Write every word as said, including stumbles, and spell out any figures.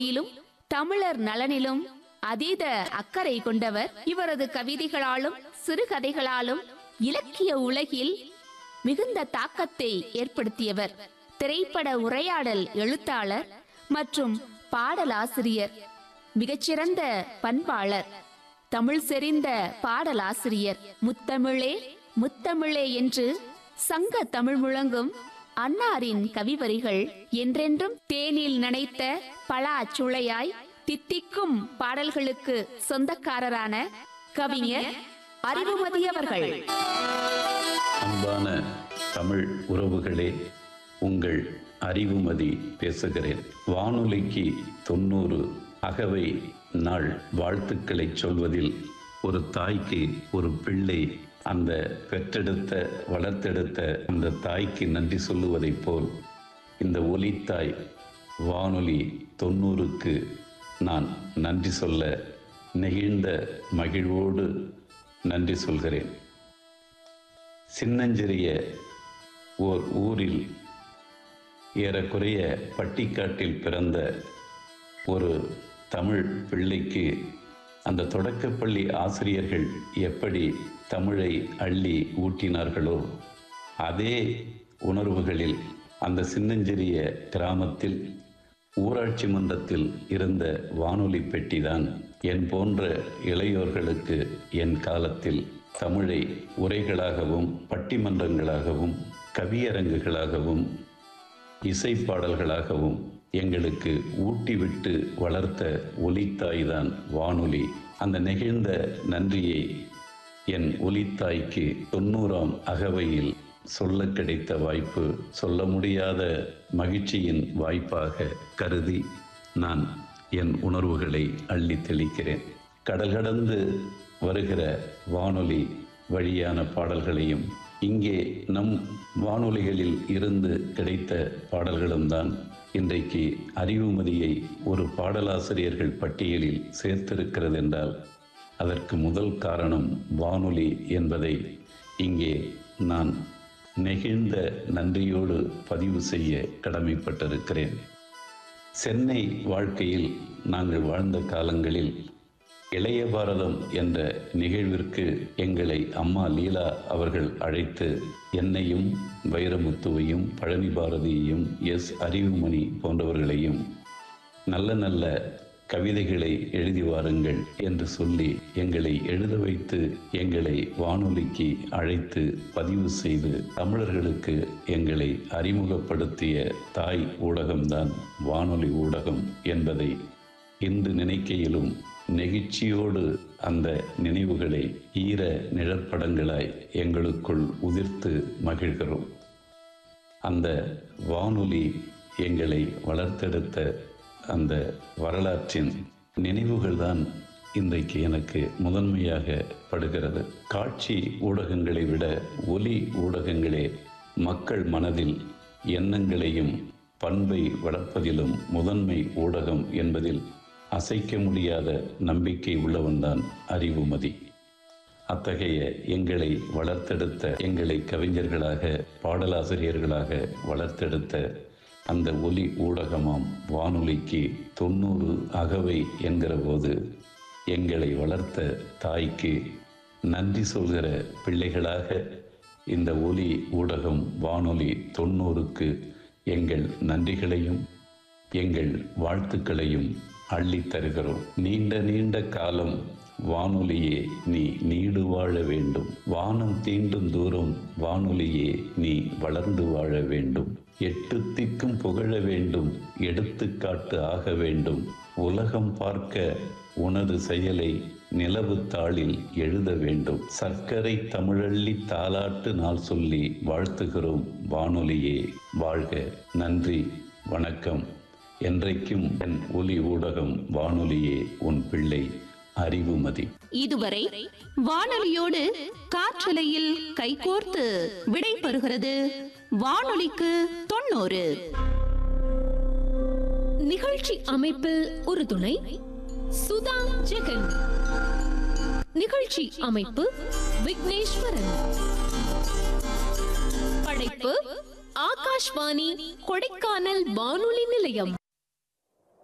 ிலும் தமிழர் நலனிலும் அதீத அக்கறை கொண்டவர். இவரது கவிதைகளாலும் சிறுகதைகளாலும் இலக்கிய உலகில் மிகுந்த தாக்கத்தை ஏற்படுத்தியவர். திரைப்பட உரையாடல் எழுத்தாளர் மற்றும் பாடலாசிரியர், மிகச்சிறந்த பண்பாளர், தமிழ் செறிந்த பாடலாசிரியர். முத்தமிழே முத்தமிழே என்று சங்க தமிழ் முழங்கும் அன்னாரின் கவிவரிகள் என்றென்றும் தேனில் நனைத்த பலா சுளையாய் தித்திக்கும் பாடல்களுக்கு சொந்தக்காரரான கவிஞர் அறிவுமதி அவர்கள். அன்பான தமிழ் உறவுகளே, உங்கள் அறிவுமதி பேசுகிறேன். வானொலிக்கு தொண்ணூறு அகவை நாள் வாழ்த்துக்களை சொல்வதில் ஒரு தாய்க்கு ஒரு பிள்ளை அந்த பெற்றெடுத்த வளர்த்தெடுத்த அந்த தாய்க்கு நன்றி சொல்லுவதைப் போல் இந்த ஒலித்தாய் வானொலி தொண்ணூறுக்கு நான் நன்றி சொல்ல நெகிழ்ந்த மகிழ்வோடு நன்றி சொல்கிறேன். சின்னஞ்சிறிய ஓர் ஊரில் ஏறக்குறைய பட்டிக்காட்டில் பிறந்த ஒரு தமிழ் பிள்ளைக்கு அந்த தொடக்கப்பள்ளி ஆசிரியர்கள் எப்படி தமிழை அள்ளி ஊட்டினார்களோ அதே உணர்வுகளில் அந்த சின்னஞ்சிறிய கிராமத்தில் ஊராட்சி மன்றத்தில் இருந்த வானொலி பெட்டிதான் என் போன்ற இளையோர்களுக்கு என் காலத்தில் தமிழை உரைகளாகவும் பட்டிமன்றங்களாகவும் கவியரங்குகளாகவும் இசைப்பாடல்களாகவும் எங்களுக்கு ஊட்டிவிட்டு வளர்த்த ஒலித்தாய்தான் வானொலி. அந்த நெகிழ்ந்த நன்றியை என் ஒலித்தாய்க்கு தொண்ணூறாம் அகவையில் சொல்ல கிடைத்த வாய்ப்பு சொல்ல முடியாத மகிழ்ச்சியின் வாய்ப்பாக கருதி நான் என் உணர்வுகளை அள்ளி தெளிக்கிறேன். கடல் கடந்து வருகிற வானொலி வழியான பாடல்களையும் இங்கே நம் வானொலிகளில் இருந்து கிடைத்த பாடல்களும் தான் இன்றைக்கு அறிவுமதியை ஒரு பாடலாசிரியர்கள் பட்டியலில் சேர்த்திருக்கிறது என்றால் அதற்கு முதல் காரணம் வானொலி என்பதை இங்கே நான் நெகிழ்ந்த நன்றியோடு பதிவு செய்ய கடமைப்பட்டிருக்கிறேன். சென்னை வாழ்க்கையில் நாங்கள் வாழ்ந்த காலங்களில் இளைய பாரதம் என்ற நிகழ்விற்கு எங்களை அம்மா லீலா அவர்கள் அழைத்து என்னையும் வைரமுத்துவையும் பழனி பாரதியையும் எஸ் அறிவுமணி போன்றவர்களையும் நல்ல நல்ல கவிதைகளை எழுதி வாருங்கள் என்று சொல்லி எங்களை எழுத வைத்து எங்களை வானொலிக்கு அழைத்து பதிவு செய்து தமிழர்களுக்கு எங்களை அறிமுகப்படுத்திய தாய் ஊடகம்தான் வானொலி ஊடகம் என்பதை இன்று நினைக்கையிலும் நெகிழ்ச்சியோடு அந்த நினைவுகளை ஈர நிழற்படங்களாய் எங்களுக்குள் உதிர்த்து மகிழ்கிறோம். அந்த வானொலி எங்களை வளர்த்தெடுத்த அந்த வரலாற்றின் நினைவுகள்தான் இன்றைக்கு எனக்கு முதன்மையாக படுகிறது. காட்சி ஊடகங்களை விட ஒலி ஊடகங்களே மக்கள் மனதில் எண்ணங்களையும் பண்பை வளர்ப்பதிலும் முதன்மை ஊடகம் என்பதில் அசைக்க முடியாத நம்பிக்கை உள்ளவன்தான் அறிவுமதி. அத்தகைய எங்களை வளர்த்தெடுத்த எங்களை கவிஞர்களாக பாடலாசிரியர்களாக வளர்த்தெடுத்த அந்த ஒலி ஊடகமாம் வானொலிக்கு தொண்ணூறு அகவை என்கிற போது எங்களை வளர்த்த தாய்க்கு நன்றி சொல்கிற பிள்ளைகளாக இந்த ஒலி ஊடகம் வானொலி தொண்ணூறுக்கு எங்கள் நன்றிகளையும் எங்கள் வாழ்த்துக்களையும் அள்ளி தருகிறோம். நீண்ட நீண்ட காலம் வானொலியே நீ நீடு வாழ வேண்டும், வானம் தீண்டும் தூரம் வானொலியே நீ வளர்ந்து வாழ வேண்டும், எட்டு திக்கும் புகழ வேண்டும், எடுத்துக்காட்டு ஆக வேண்டும், உலகம் பார்க்க உனது செயலை நிலவு தாளில் எழுத வேண்டும், சர்க்கரை தமிழள்ளி தாலாட்டு நாள் சொல்லி வாழ்த்துகிறோம் வானொலியே வாழ்க. நன்றி, வணக்கம். என்றைக்கும் என் ஒலி ஊடகம் வானொலியே உன் பிள்ளை அறிவுமதி. இதுவரை வானொலியோடு காற்றலையில் கைகோர்த்து விடை பெறுகிறது வானொலிக்கு தொண்ணூறு. நிகழ்ச்சி அமைப்பில் ஒரு துணை சுதா ஜெகன். நிகழ்ச்சி அமைப்பு விக்னேஸ்வரன். படைப்பு ஆகாஷ்வாணி கொடைக்கானல் வானொலி நிலையம்.